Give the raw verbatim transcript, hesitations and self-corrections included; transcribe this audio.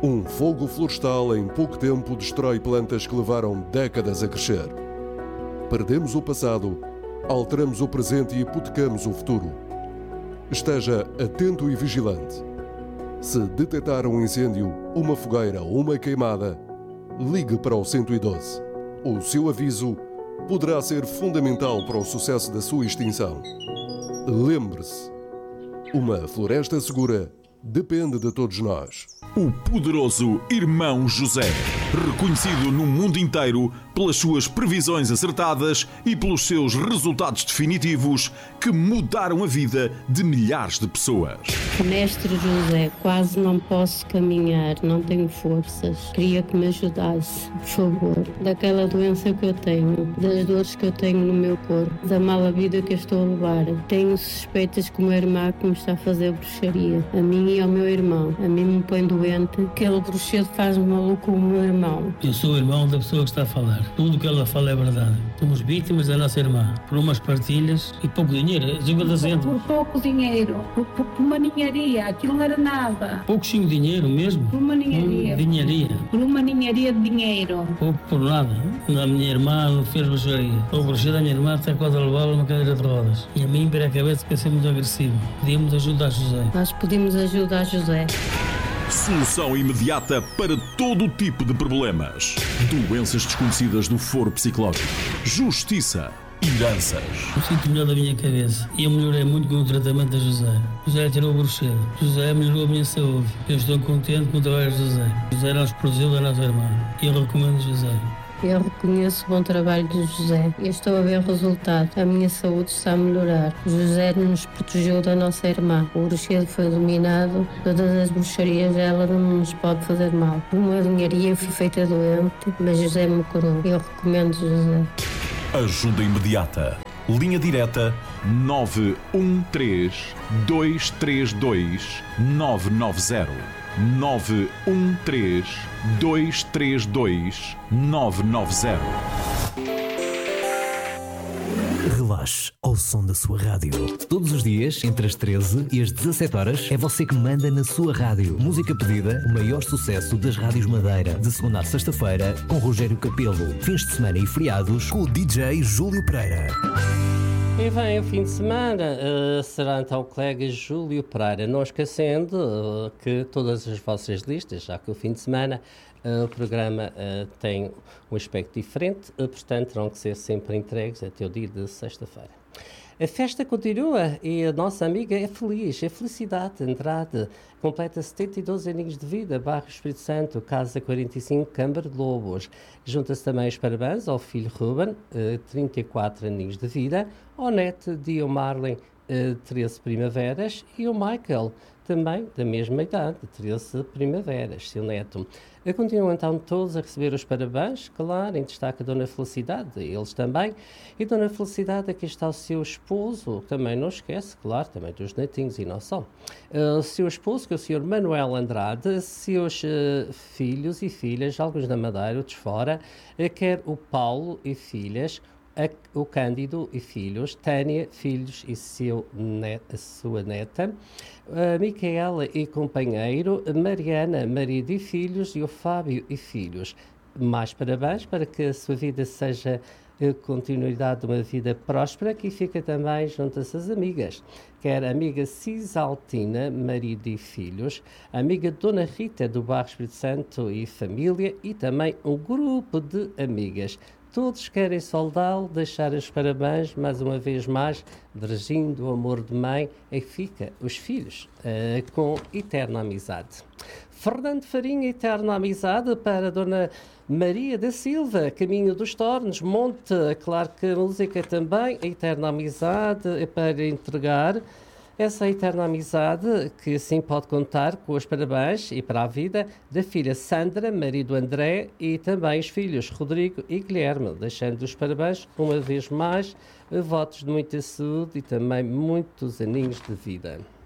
Um fogo florestal em pouco tempo destrói plantas que levaram décadas a crescer. Perdemos o passado, alteramos o presente e hipotecamos o futuro. Esteja atento e vigilante. Se detectar um incêndio, uma fogueira ou uma queimada, ligue para o cento e doze. O seu aviso poderá ser fundamental para o sucesso da sua extinção. Lembre-se, uma floresta segura depende de todos nós. O poderoso Irmão José, reconhecido no mundo inteiro pelas suas previsões acertadas e pelos seus resultados definitivos que mudaram a vida de milhares de pessoas. Mestre José, quase não posso caminhar, não tenho forças. Queria que me ajudasse, por favor, daquela doença que eu tenho, das dores que eu tenho no meu corpo, da mala vida que eu estou a levar. Tenho suspeitas que o meu irmão que me está a fazer bruxaria, a mim e ao meu irmão. A mim me põe doente, aquele bruxedo faz-me maluco com o meu irmão. Eu sou o irmão da pessoa que está a falar. Tudo o que ela fala é verdade. Somos vítimas da nossa irmã, por umas partilhas e pouco dinheiro. Por pouco dinheiro, por, por, por uma ninharia, aquilo não era nada. Pouquinho dinheiro mesmo? Por uma ninharia. Hum, dinharia. Por uma ninharia de dinheiro. Pouco por nada. A minha irmã não fez bruxaria. O bruxedo da minha irmã até quase levá-la numa cadeira de rodas. E a mim, para a cabeça, quer ser muito agressivo. Pedimos ajuda a José. Nós pedimos ajuda a José. Solução imediata para todo o tipo de problemas. Doenças desconhecidas do foro psicológico. Justiça. Heranças. Eu sinto melhor da minha cabeça e eu melhorei muito com o tratamento da José. José tirou o bruxedo. José melhorou a minha saúde. Eu estou contente com o trabalho de José. José nos protegeu da nossa irmã. E eu recomendo José. Eu reconheço o bom trabalho de José. Eu estou a ver o resultado. A minha saúde está a melhorar. José nos protegeu da nossa irmã. O bruxedo foi eliminado. Todas as bruxarias ela não nos pode fazer mal. Uma dinharia fui feita doente, mas José me curou. Eu recomendo José. Ajuda imediata. Linha direta nove um três, dois três dois, nove nove zero. nove um três, dois três dois, nove nove zero. Relaxe ao som da sua rádio. Todos os dias, entre as treze e as dezassete horas, é você que manda na sua rádio. Música pedida, o maior sucesso das rádios Madeira. De segunda a sexta-feira, com Rogério Capelo. Fins de semana e feriados, com o D J Júlio Pereira. E vem o fim de semana, uh, será então o colega Júlio Pereira. Não esquecendo uh, que todas as vossas listas, já que o fim de semana uh, o programa uh, tem um aspecto diferente, uh, portanto terão que ser sempre entregues até o dia de sexta-feira. A festa continua e a nossa amiga é feliz, é Felicidade Andrade, completa setenta e dois aninhos de vida, bairro Espírito Santo, casa quarenta e cinco, Câmara de Lobos. Junta-se também os parabéns ao filho Ruben, trinta e quatro aninhos de vida, ao neto Dio Marlin, treze primaveras, e o Michael, também da mesma idade, treze primaveras, seu neto. Continuam então todos a receber os parabéns, claro, em destaque a Dona Felicidade, eles também. E Dona Felicidade, aqui está o seu esposo, também não esquece, claro, também dos netinhos e não só. Uh, o seu esposo, que é o senhor Manuel Andrade, seus uh, filhos e filhas, alguns da Madeira, outros fora, uh, quer o Paulo e filhas, A, o Cândido e filhos, Tânia, filhos e seu net, a sua neta, a Micaela e companheiro, Mariana, marido e filhos, e o Fábio e filhos. Mais parabéns para que a sua vida seja a continuidade de uma vida próspera. Aqui fica também junto-se as amigas, quer a amiga Cisaltina, marido e filhos, a amiga Dona Rita do bairro Espírito Santo e família, e também um grupo de amigas. Todos querem saudá-lo, deixar os parabéns, mais uma vez mais, dirigindo o amor de mãe, e fica os filhos uh, com eterna amizade. Fernando Farinha, eterna amizade para Dona Maria da Silva, Caminho dos Tornos, Monte, claro que a música também, a eterna amizade é para entregar. Essa eterna amizade que assim pode contar com os parabéns e para a vida da filha Sandra, marido André e também os filhos Rodrigo e Guilherme, deixando os parabéns uma vez mais, votos de muita saúde e também muitos aninhos de vida.